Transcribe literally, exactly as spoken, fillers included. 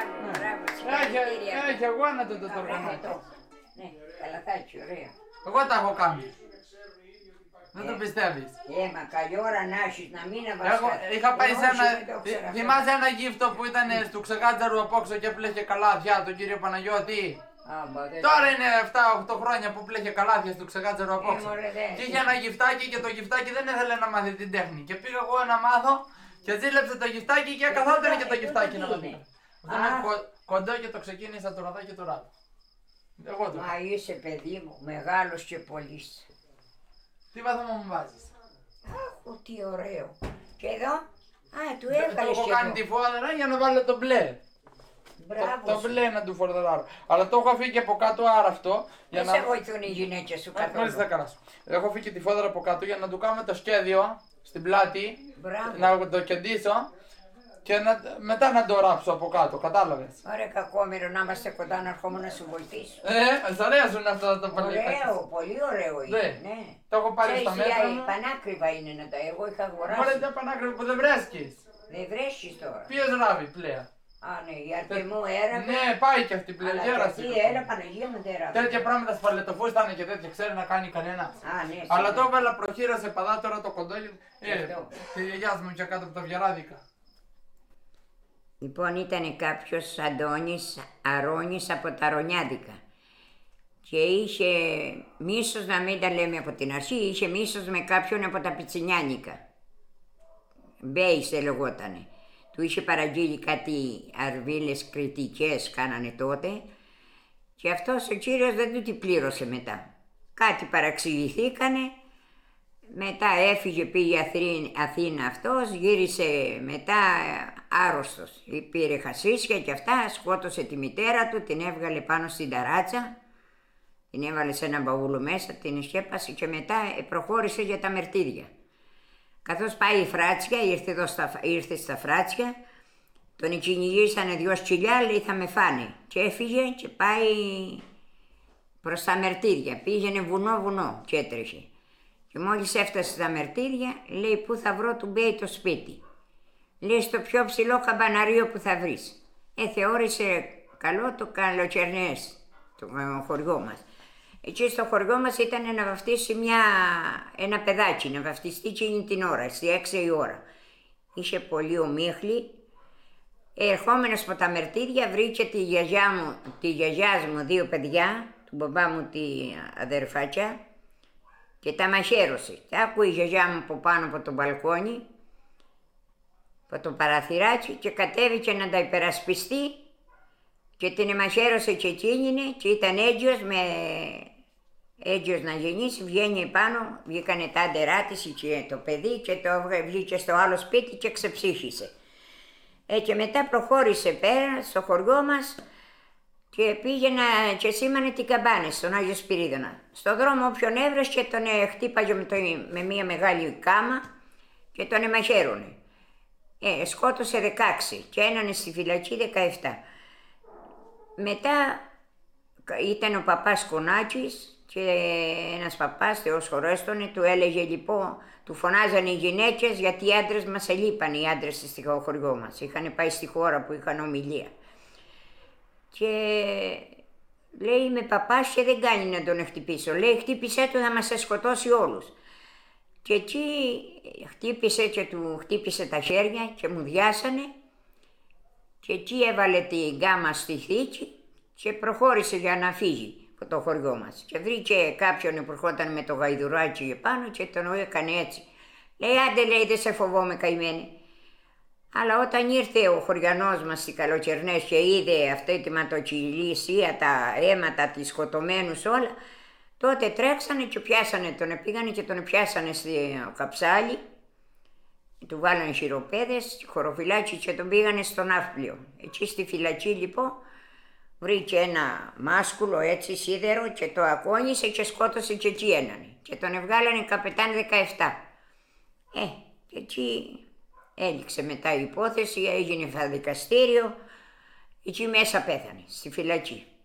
Μπράβο, μπράβο, συγχαρητήρια. Έχει αγώνατο το Α, τοργανάκι. μπράβο, το. Ναι, καλαθάκι, ωραία. Εγώ τα έχω κάνει. Δεν το πιστεύεις. Ε, μα καλή ώρα να έχεις, να μην Εγώ αβασκάσεις. είχα πάει σε ένα. Δεν το ξέρω αυτό. Θυμάσαι ένα γύφτο που ήταν στο Ξεγάτζαρο απόξω και πλέχε καλάθια, τον κύριο Παναγιώτη. Α, μπα, δεν- Τώρα είναι επτά οκτώ χρόνια που πλέχε καλάθια στο Ξεγάτζαρο απόξω. Ε, μωρέ, δεν. Και είχε ένα γυφτάκι και το γυφτάκι δεν ήθελε να μάθει την τέχνη. Και πήγα εγώ να μάθω και ζήλεψε το γυφτάκι και καθόταν και το Ε, γυφτάκι τότε να τι μάθει. είναι? Αυτό είναι κο- κοντό και το ξεκίνησα το ραδάκι του ράδου. Εγώ το. Μα είσαι παιδί μου, μεγάλος και πολύς. Τι βαθμό μου βάζεις. Αχ, τι ωραίο. Και εδώ, α, του Το έβγαλες έχω και κάνει εδώ. τη φόδερα για να βάλω το μπλε. Μπράβο Το, το σου. μπλε να του φορδεράρω. Αλλά το έχω αφήσει από κάτω άραυτο. Για Δεν να... σε βοηθούν οι γυναίκες σου Μάλιστα καθόλου. καλά σου. Έχω αφήσει και τη φόδερα από κάτω για να του κάνουμε το σχέδιο στην πλάτη. Μπράβο. Να το κεντήσω και να, μετά να το ράψω από κάτω. Κατάλαβες. Ωραία, κακόμοιρο να είμαστε κοντά να ερχόμουν να σου βοηθήσω. Ε, σ' αρέσουν αυτά τα παλιά. Ωραίο, πολύ ωραίο είναι. Ναι. Ναι. Το έχω πάρει στα Ξέρεις, μέτρα οι μου. πανάκριβα είναι να τα. Εγώ είχα Μόλι αγοράσει. τα πανάκριβα που δεν βρέσκεις. Δεν βρέσεις τώρα. Ποιος ράβει πλέον. Α, ναι, η Αρτεμού έραβε. Ναι, πάει και αυτή πλέον. Αλλά Γέρασε. γιατί έλα Παναγία μου δεν έραβε. Τέτοια πράγματα σπαλετοφούστανε και τέτοια ξέρει να κάνει κανένα. Α, ναι, Αλλά σίγουρα. το έβαλα προχείρα σε παδά τώρα το κοντό. Ε, αυτό. τη γιαγιά μου και κάτω από τα βιαράδικα. Λοιπόν, ήταν κάποιος Αντώνης Αρώνης από τα Ρωνιάδικα και είχε μίσος, να μην τα λέμε από την αρχή, είχε μίσος με κάποιον από τα Πιτσινιάνικα. Μπέισε λεγότανε. Του είχε παραγγείλει κάτι αρβίλες κριτικές κάνανε τότε και αυτός ο κύριος δεν του τη πλήρωσε μετά. Κάτι παραξηγηθήκανε, μετά έφυγε, πήγε Αθή- Αθήνα αυτός, γύρισε μετά άρρωστος. Πήρε χασίσια και αυτά, σκότωσε τη μητέρα του, την έβγαλε πάνω στην ταράτσα, την έβαλε σε ένα μπαούλο μέσα, την σκέπασε και μετά προχώρησε για τα μερτήρια. Καθώς πάει η Φράτσια, ήρθε, εδώ στα, ήρθε στα Φράτσια, τον κυνηγήσανε δυο σκυλιά, λέει θα με φάνε. Και έφυγε και πάει προς τα μερτήρια, πήγαινε βουνό βουνό και έτρεχε. Και μόλις έφτασε στα μερτήρια, λέει πού θα βρω του Μπέι το σπίτι. Λέει στο πιο ψηλό καμπαναρίο που θα βρεις. Ε, θεώρησε καλό το καλοκαιρνές, το χωριό μας. Εκεί στο χωριό μας ήταν να βαφτίσει μια, ένα παιδάκι, να βαφτιστεί εκείνη την ώρα, στις έξι η ώρα. Είχε πολύ ομίχλη. Ερχόμενος από τα μερτήρια βρήκε τη γιαγιά μου, τη γιαγιάς μου δύο παιδιά, του μπαμπά μου τη αδερφάκια και τα μαχαίρωσε. Και άκουε η γιαγιά μου από πάνω από το μπαλκόνι, από το παραθυράκι και κατέβηκε να τα υπερασπιστεί και την μαχαίρωσε και εκείνη και ήταν έγκυος με έγκυος να γεννήσει, βγαίνει επάνω, βγήκανε τα άντερά της και το παιδί και το βγήκε στο άλλο σπίτι και ξεψύχησε. Ε, και μετά προχώρησε πέρα στο χωριό μας και πήγαινα και σήμανε την καμπάνα στον Άγιο Σπυρίδωνα. Στο δρόμο όποιον έβρεσκε τον ε, χτύπαγε με, το, με μια μεγάλη κάμα και τον εμαχαίρωνε. Ε, σκότωσε δεκαέξι και έναν στη φυλακή δεκαεπτά. Μετά ήταν ο παπάς Κονάκης και ένας παπάς, Θεός χωρέστονε, του έλεγε λοιπόν, του φωνάζανε οι γυναίκες γιατί οι άντρες μας ελείπαν, οι άντρες στο χωριό μας. Είχαν πάει στη χώρα που είχαν ομιλία. Και λέει είμαι παπάς και δεν κάνει να τον χτυπήσω. Λέει χτύπησέ του θα μας σκοτώσει όλους. Και εκεί χτύπησε και του χτύπησε τα χέρια και μου διάσανε και εκεί έβαλε την γκάμα στη θήκη και προχώρησε για να φύγει από το χωριό μας. Και βρήκε κάποιον που ερχόταν με το γαϊδουράκι επάνω και τον έκανε έτσι. Λέει άντε λέει δεν σε φοβόμαι καημένη. Αλλά όταν ήρθε ο χωριανός μας στις καλοκαιρνές και είδε αυτή τη ματοκυλίσια, τα αίματα, τις σκοτωμένους όλα, τότε τρέξανε και πιάσανε τον, πήγανε και τον πιάσανε στο καψάλι, του βάλανε χειροπέδες, χωροφυλάκι και τον πήγανε στο ναύπλιο. Εκεί στη φυλακή λοιπόν βρήκε ένα μάσκουλο έτσι σίδερο και το ακόνισε και σκότωσε και εκεί έναν. Και τον ευγάλανε καπετάν δεκαεπτά. Ε, και εκεί έληξε μετά η υπόθεση, έγινε δικαστήριο, εκεί μέσα πέθανε, στη φυλακή.